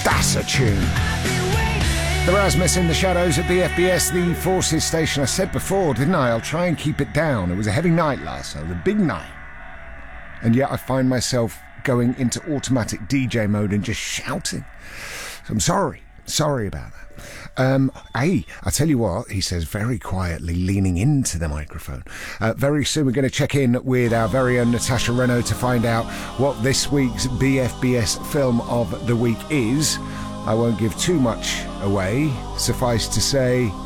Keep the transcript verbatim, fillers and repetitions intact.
That's a tune. The Rasmus in the Shadows at B F B S, the Forces Station. I said before, didn't I? I'll try and keep it down. It was a heavy night last night, it was a big night. And yet I find myself going into automatic D J mode and just shouting. So I'm sorry. Sorry about that. Um, hey, I tell you what, he says very quietly, leaning into the microphone. Uh, very soon we're going to check in with our very own Natasha Renaud to find out what this week's B F B S film of the week is. I won't give too much away. Suffice to say,